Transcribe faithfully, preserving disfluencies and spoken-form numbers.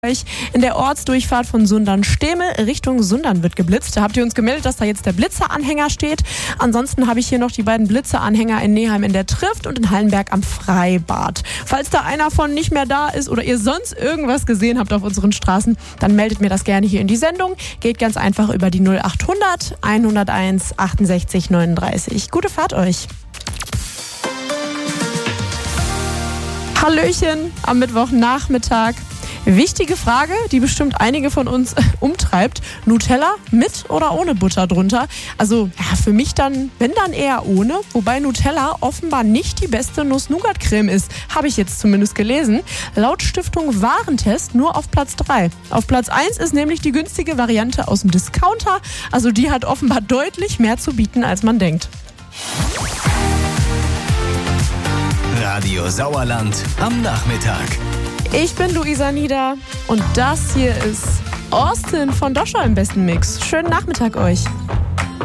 euch. In der Ortsdurchfahrt von Sundern-Stehme Richtung Sundern wird geblitzt. Da habt ihr uns gemeldet, dass da jetzt der Blitzeranhänger steht. Ansonsten habe ich hier noch die beiden Blitzeranhänger in Neheim in der Trift und in Hallenberg am Freibad. Falls da einer von nicht mehr da ist oder ihr sonst irgendwas gesehen habt auf unseren Straßen, dann meldet mir das gerne hier in die Sendung. Geht ganz einfach über die null achthundert hunderteins achtundsechzig neununddreißig. Gute Fahrt euch! Hallöchen am Mittwochnachmittag. Wichtige Frage, die bestimmt einige von uns umtreibt. Nutella mit oder ohne Butter drunter? Also ja, für mich dann, wenn dann eher ohne. Wobei Nutella offenbar nicht die beste Nuss-Nougat-Creme ist. Habe ich jetzt zumindest gelesen. Laut Stiftung Warentest nur auf Platz drei. Auf Platz eins ist nämlich die günstige Variante aus dem Discounter. Also die hat offenbar deutlich mehr zu bieten, als man denkt. Radio Sauerland am Nachmittag. Ich bin Luisa Nieder und das hier ist Austin von Doscher im besten Mix. Schönen Nachmittag euch.